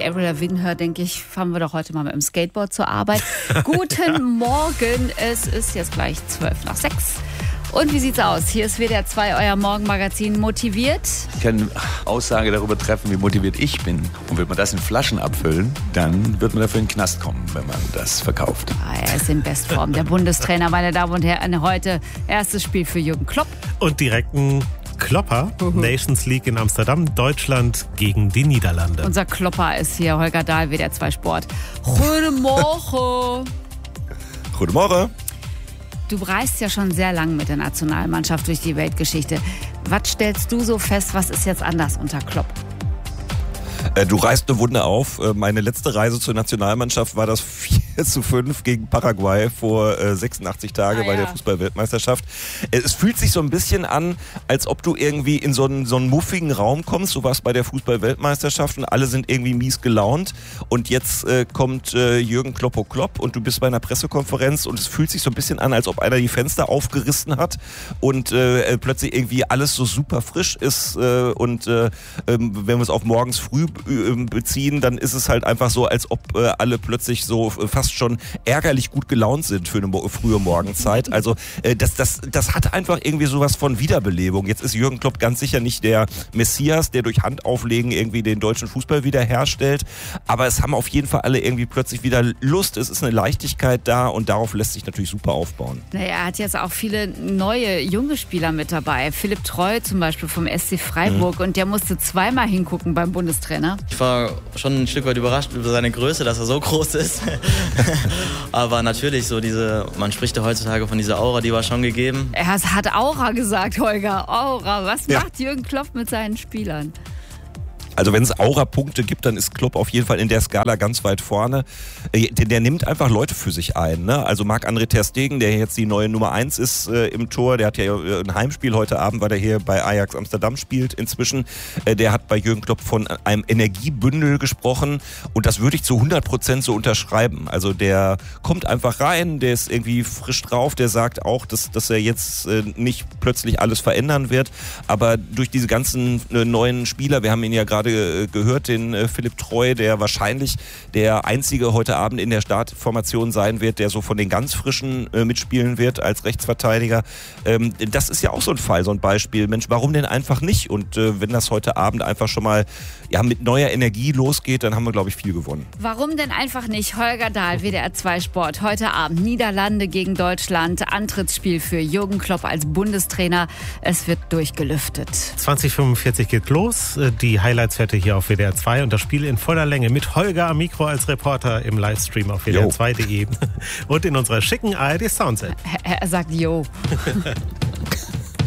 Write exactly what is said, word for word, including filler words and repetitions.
Avril Lavigne höre, denke ich, fahren wir doch heute mal mit dem Skateboard zur Arbeit. Guten Morgen, es ist jetzt gleich zwölf nach sechs. Und wie sieht's aus? Hier ist W D R zwei, euer Morgenmagazin. Motiviert? Ich kann eine Aussage darüber treffen, wie motiviert ich bin. Und will man das in Flaschen abfüllen, dann wird man dafür in den Knast kommen, wenn man das verkauft. Ah, er ist in Bestform. Der Bundestrainer, meine Damen und Herren, heute erstes Spiel für Jürgen Klopp. Und direkt ein Klopper, mhm. Nations League in Amsterdam, Deutschland gegen die Niederlande. Unser Klopper ist hier, Holger Dahl, W D R zwei Sport. Guten Morgen. Guten Morgen. Du reist ja schon sehr lang mit der Nationalmannschaft durch die Weltgeschichte. Was stellst du so fest, was ist jetzt anders unter Klopp? Du reißt eine Wunde auf. Meine letzte Reise zur Nationalmannschaft war das vier zu fünf gegen Paraguay vor sechsundachtzig Tagen ah, bei ja. der Fußball-Weltmeisterschaft. Es fühlt sich so ein bisschen an, als ob du irgendwie in so einen, so einen muffigen Raum kommst. Du warst bei der Fußball-Weltmeisterschaft und alle sind irgendwie mies gelaunt. Und jetzt äh, kommt äh, Jürgen Kloppo Klopp und du bist bei einer Pressekonferenz und es fühlt sich so ein bisschen an, als ob einer die Fenster aufgerissen hat und äh, plötzlich irgendwie alles so super frisch ist. Äh, und äh, wenn wir es auf morgens früh beziehen, dann ist es halt einfach so, als ob äh, alle plötzlich so fast schon ärgerlich gut gelaunt sind für eine mo- frühe Morgenzeit. Also äh, das, das, das hat einfach irgendwie sowas von Wiederbelebung. Jetzt ist Jürgen Klopp ganz sicher nicht der Messias, der durch Handauflegen irgendwie den deutschen Fußball wiederherstellt, aber es haben auf jeden Fall alle irgendwie plötzlich wieder Lust. Es ist eine Leichtigkeit da und darauf lässt sich natürlich super aufbauen. Naja, er hat jetzt auch viele neue, junge Spieler mit dabei. Philipp Treu zum Beispiel vom S C Freiburg mhm. und der musste zweimal hingucken beim Bundestrainer. Ich war schon ein Stück weit überrascht über seine Größe, dass er so groß ist. Aber natürlich, so diese, man spricht ja heutzutage von dieser Aura, die war schon gegeben. Er hat Aura gesagt, Holger. Aura. Was ja. macht Jürgen Klopp mit seinen Spielern? Also wenn es Aura-Punkte gibt, dann ist Klopp auf jeden Fall in der Skala ganz weit vorne. Der, der nimmt einfach Leute für sich ein. Ne? Also Marc-André ter Stegen, der jetzt die neue Nummer eins ist äh, im Tor, der hat ja ein Heimspiel heute Abend, weil der hier bei Ajax Amsterdam spielt inzwischen. Äh, der hat bei Jürgen Klopp von einem Energiebündel gesprochen und das würde ich zu hundert Prozent so unterschreiben. Also der kommt einfach rein, der ist irgendwie frisch drauf, der sagt auch, dass, dass er jetzt äh, nicht plötzlich alles verändern wird, aber durch diese ganzen äh, neuen Spieler, wir haben ihn ja gerade gehört, den äh, Philipp Treu, der wahrscheinlich der einzige heute Abend in der Startformation sein wird, der so von den ganz Frischen äh, mitspielen wird als Rechtsverteidiger. Ähm, das ist ja auch so ein Fall, so ein Beispiel. Mensch, warum denn einfach nicht? Und äh, wenn das heute Abend einfach schon mal ja, mit neuer Energie losgeht, dann haben wir, glaube ich, viel gewonnen. Warum denn einfach nicht? Holger Dahl, W D R zwei Sport. Heute Abend Niederlande gegen Deutschland. Antrittsspiel für Jürgen Klopp als Bundestrainer. Es wird durchgelüftet. zwanzig fünfundvierzig geht los. Die Highlights heute hier auf W D R zwei und das Spiel in voller Länge mit Holger am Mikro als Reporter im Livestream auf W D R zwei punkt de und in unserer schicken A R D Sounds App. Er sagt Jo.